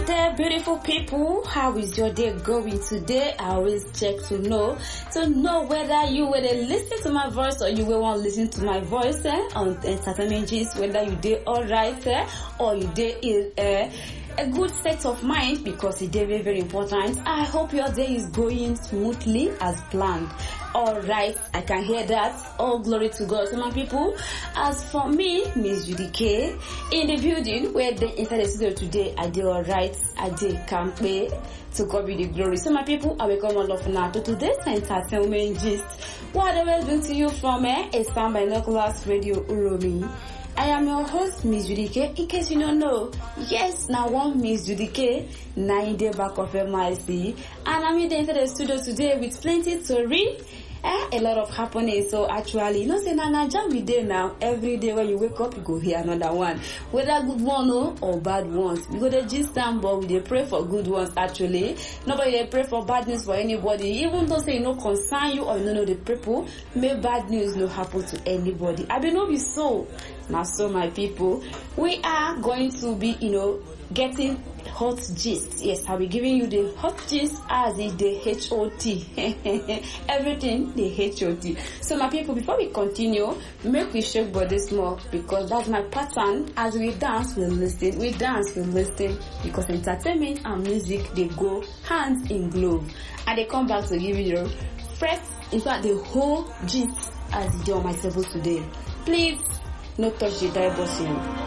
Good day, beautiful people. How is your day going today? I always check to know whether you will listen to my voice or you will want to listen to my voice on entertainment gist, whether you did alright or you did a good state of mind, because it is very, very important. I hope your day is going smoothly as planned. Alright, I can hear that. All glory to God. So my people, as for me, Miss Judy K, in the building where they inside the studio today, I did alright, I did camp to God be the glory. So my people, I welcome all of now to today's entertainment gist. What I will bring to you from a Sound Binoculars Radio Uromi. I am your host, Miss Judy K. In case you don't know, yes, now one Miss Judy K, 9 day back of MIC, and I'm here inside the studio today with plenty to read. A lot of happening. So actually, you know, say Naija we day now. Every day when you wake up, you go hear another one. Whether good one or bad ones. We go to gist them, but we dey pray for good ones actually. Nobody dey pray for bad news for anybody. Even though say no concern you or you don't know the people, may bad news no happen to anybody. I don't know be so. Now so my people, we are going to be, getting hot gist. Yes, I'll be giving you the hot gist as is the HOT. Everything the HOT. So my people, before we continue, make we shake body small, because that's my pattern. As we dance, we listen. We dance, we listen. Because entertainment and music, they go hands in glove. And they come back to give you the fresh, in fact, the whole gist as you do on my table today. Please, no touch the dial button.